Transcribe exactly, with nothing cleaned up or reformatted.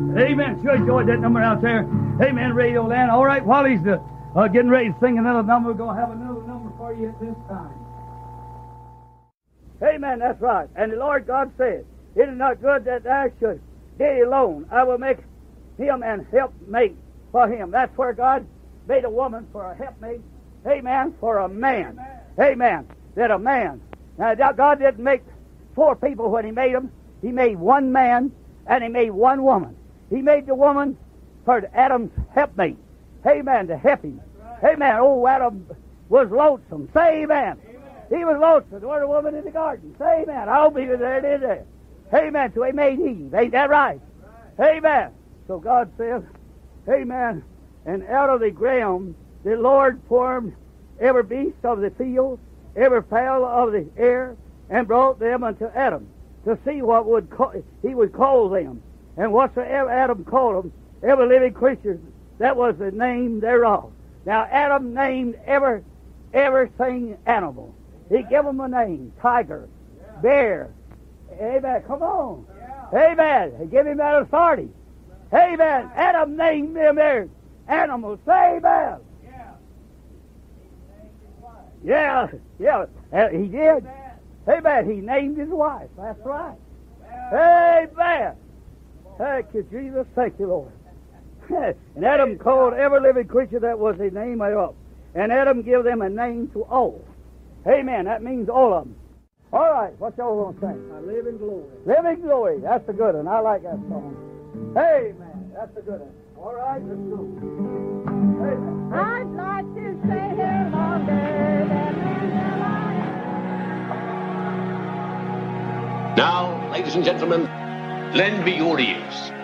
Amen. Sure enjoyed that number out there. Amen, Radio Land. All right, while he's uh, uh, getting ready to sing another number, we're going to have another number for you at this time. Amen, that's right. And the Lord God said, it is not good that thou should be alone. I will make him an helpmate for him. That's where God made a woman for a helpmate. Amen, for a man. Amen. Amen. That a man. Now, God didn't make four people when he made them. He made one man and he made one woman. He made the woman for Adam's helpmate. Amen, to help him. Right. Amen. Oh, Adam was lonesome. Say amen. Amen. He was lonesome. There was a woman in the garden. Say amen. I'll be there. It is there. Amen. So he made Eve. Ain't that right? Right? Amen. So God says, amen. And out of the ground the Lord formed every beast of the field, every fowl of the air, and brought them unto Adam to see what would call, he would call them. And whatsoever Adam called them, every living creature, that was the name thereof. Now Adam named every everything animal. He gave them a name: tiger, yeah. bear. Amen. Come on. Yeah. Amen. He gave him that authority. Amen. Adam named them their animals. Say amen. Yeah. Yeah. Yeah. Uh, he did. Amen. Amen. He named his wife. That's right. Yeah. Amen. Thank you, Jesus. Thank you, Lord. And Adam called every living creature that was the name thereof. And Adam gave them a name to all. Amen. That means all of them. All right. What y'all going to sing? I live in glory. Live in glory. That's a good one. I like that song. Amen. That's a good one. All right. Let's go. Amen. I'd like to stay here longer than I am. Now, ladies and gentlemen, lend me your ears.